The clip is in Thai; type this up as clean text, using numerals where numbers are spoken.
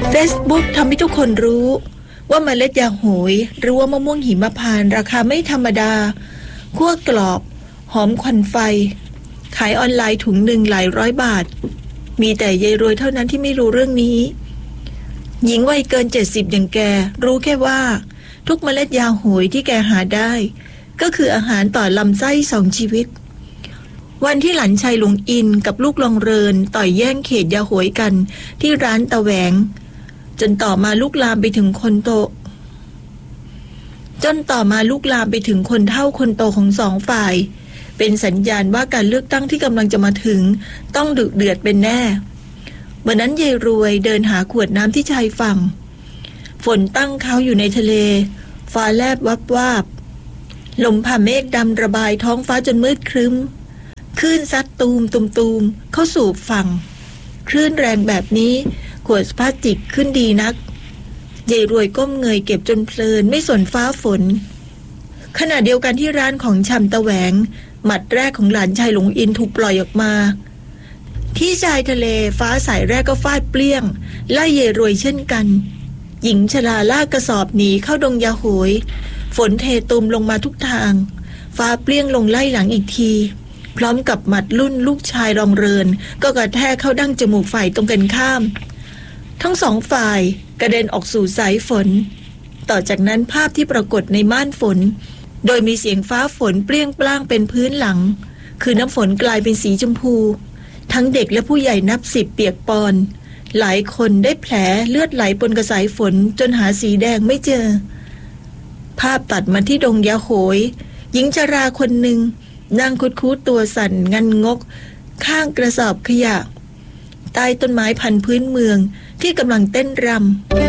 Facebook ทำให้ทุกคนรู้ว่าเมล็ดยาโหยหรือว่ามะม่วงหิมพานต์ราคาไม่ธรรมดาคั่วกรอบหอมควันไฟขายออนไลน์ถุงหนึ่งหลายร้อยบาทมีแต่ยายรวยเท่านั้นที่ไม่รู้เรื่องนี้หญิงวัยเกิน70อย่างแกรู้แค่ว่าทุกเมล็ดยาโหยที่แกหาได้ก็คืออาหารต่อลำไส้2 ชีวิตวันที่หลานชายหลวงอินกับลูกลองเรินต่อยแย่งเขตยาโหยกันที่ร้านตะแหวงจนต่อมาลุกลามไปถึงคนเฒ่าคนโตของ2 ฝ่ายเป็นสัญญาณว่าการเลือกตั้งที่กำลังจะมาถึงต้องดุเดือดเป็นแน่วันนั้นยายรวยเดินหาขวดน้ำที่ชายฝั่งฝนตั้งเขาอยู่ในทะเลฟ้าแลบวับวาบลมผ่าเมฆดำระบายท้องฟ้าจนมืดครึ้มคลื่นซัดตูมเข้าสู่ฝั่งคลื่นแรงแบบนี้ขวดพลาสติกขึ้นดีนักยายรวยก้มเงยเก็บจนเพลินไม่สนฟ้าฝนขณะเดียวกันที่ร้านของชำตะแหวงหมัดแรกของหลานชายหลวงอินถูกปล่อยออกมาที่ชายทะเลฟ้าสายแรกก็ฟาดเปรี้ยงไล่ยายรวยเช่นกันหญิงชราลากกระสอบหนีเข้าดงยาโหยฝนเทตุ่มลงมาทุกทางฟ้าเปรี้ยงลงไล่หลังอีกทีพร้อมกับหมัดรุ่นลูกชายรองเรินก็กระแทกเข้าดั้งจมูกฝ่ายตรงกันข้ามทั้ง2 ฝ่ายกระเด็นออกสู่สายฝนต่อจากนั้นภาพที่ปรากฏในม่านฝนโดยมีเสียงฟ้าฝนเปรี้ยงปร้างเป็นพื้นหลังคือน้ำฝนกลายเป็นสีชมพูทั้งเด็กและผู้ใหญ่นับ10เปียกปอนหลายคนได้แผลเลือดไหลปนกระสายฝนจนหาสีแดงไม่เจอภาพตัดมาที่ดงยาโหยหญิงชราคนหนึ่งนั่งคุดคู้ตัวสั่นงันงกข้างกระสอบขยะใต้ต้นไม้พันพื้นเมืองที่กำลังเต้นรำ